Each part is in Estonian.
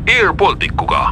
Air Balticuga.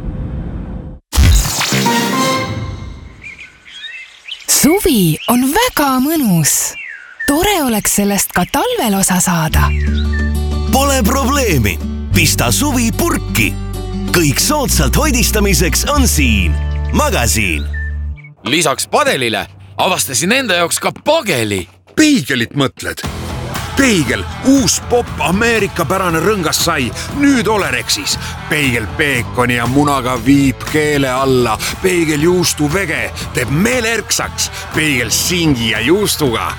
Suvi on väga mõnus. Tore oleks sellest ka talvel osa saada. Pole probleemi. Pista suvi purki. Kõik soodsalt hoidistamiseks on siin. Magasiin. Lisaks padelile avastasin enda jaoks ka pageli. Peigelit mõtled? Peigel, uus popp Ameerika-pärane rõngas sai, nüüd Olerexis. Peigel peekoni ja munaga viib keele alla. Peigel juustu vege teeb meele erksaks. Peigel singi ja juustuga.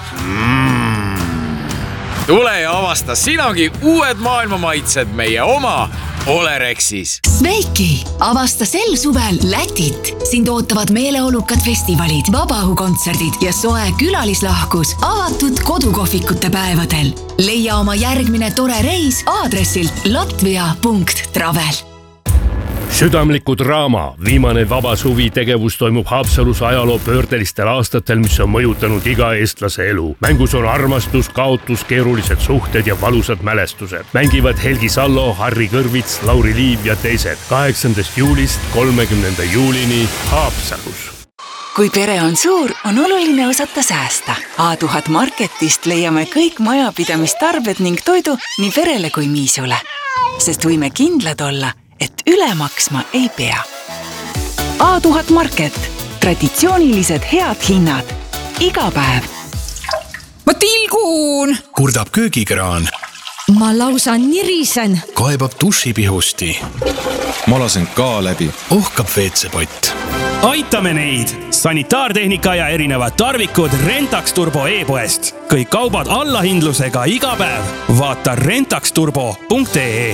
Tule ja avasta sinagi uued maailma maitsed meie oma Olerexis. Sveiki! Avasta sel suvel Lätit. Sind ootavad meeleolukad festivalid, vabaõhukontserdid ja soe külalislahkus avatud kodukohvikute päevadel. Leia oma järgmine tore reis aadressilt latvia.travel. Südamliku draama. Viimane vaba suvi tegevus toimub Haapsalus ajaloo pöördelistel aastatel, mis on mõjutanud iga eestlase elu. Mängus on armastus, kaotus, keerulised suhted ja valusad mälestused. Mängivad Helgi Sallo, Harri Kõrvits, Lauri Liiv ja teised. 8. juulist 30. juulini Haapsalus. Kui pere on suur, on oluline osata säästa. A1000 Marketist leiame kõik majapidamistarbed ning toidu nii perele kui miisule. Sest võime kindlad olla, et üle maksma ei pea. A1000 Market. Traditsioonilised head hinnad. Iga päev. Ma tilgun! Kurdab köögikraan. Ma lausa nirisen. Kaebab dušipihusti. Ma lasen ka läbi. Ohkab WC-pott. Aitame neid! Sanitaartehnika ja erinevad tarvikud Rentax Turbo e-poest. Kõik kaubad allahindlusega iga päev. Vaata rentaxturbo.ee.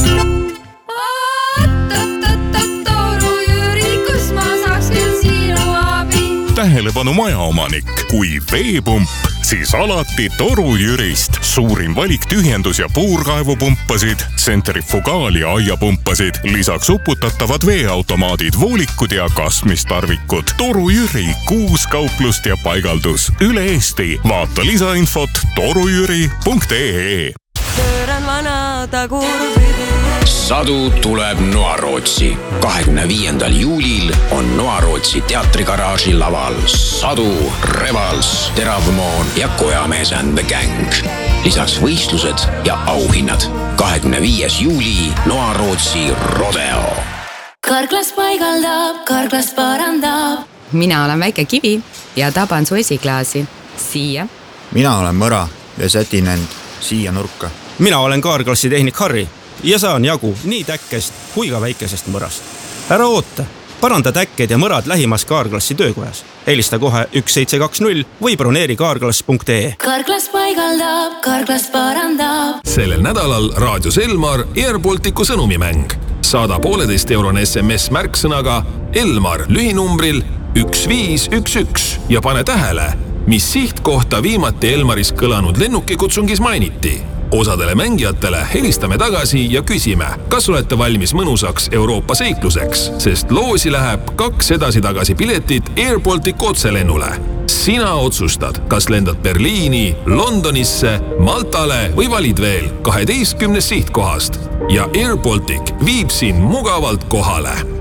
Tähelepanu majaomanik, kui veepump, siis alati Toru Jürist. Suurim valik tühjendus- ja puurkaevupumpasid, centrifugaal- ja aiapumpasid, lisaks uputatavad veeautomaadid, voolikud ja kasmistarvikud. Toru Jüri, 6 kauplust ja paigaldus üle Eesti. Vaata lisainfot torujüri.ee. Pööran vanada kurvidi. Sadu tuleb Noarootsi. 25. juulil on Noarootsi teatrigaraaži laval Sadu, Revals, Teravmoon ja Kojamees and the Gang. Lisaks võistlused ja auhinnad. 25. juuli Noarootsi Rodeo. Karklas paigaldab, karklas parandab. Mina olen väike kivi ja taban su esiklaasi. Siia. Mina olen mõra ja sätin end siia nurka. Mina olen kaarklassi tehnik Harri ja saan jagu nii täkkest kui ka väikesest mõrast. Ära oota, paranda täkked ja mõrad lähimas kaarklassi töökojas. Helista kohe 1720 või broneeri kaarklass.ee. Karklas paigaldab, karklas parandab. Sellel nädalal raadios Elmar Air Balticu sõnumimäng. Saada 1,5-eurone SMS märksõnaga Elmar lühinumbril 1511 ja pane tähele, mis sihtkohta viimati Elmaris kõlanud lennukikutsungis mainiti. Osadele mängijatele helistame tagasi ja küsime, kas olete valmis mõnusaks Euroopa seikluseks, sest loosi läheb 2 edasi-tagasi piletit Air Baltic otselennule. Sina otsustad, kas lendad Berliini, Londonisse, Maltale või valid veel 12 sihtkohast ja Air Baltic viib sind mugavalt kohale.